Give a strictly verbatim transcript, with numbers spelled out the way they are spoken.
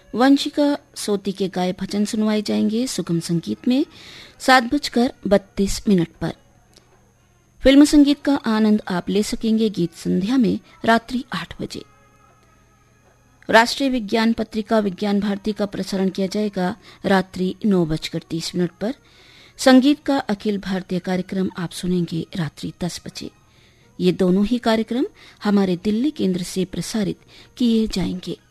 वंशिका सोती के गाए भजन सुनवाए जाएंगे सुगम संगीत में सात बजकर बत्तीस मिनट पर। फिल्म संगीत का आनंद आप ले सकेंगे गीत संध्या में रात्रि आठ बजे। राष्ट्रीय विज्ञान पत्रिका विज्ञान भारती का प्रसारण किया जाएगा रात्रि नौ बजकर तीस मिनट पर। संगीत का अखिल भारतीय कार्यक्रम आप सुनेंगे रात्रि दस बजे। ये दोनों ही कार्यक्रम हमारे दिल्ली केंद्र से प्रसारित किए जाएंगे।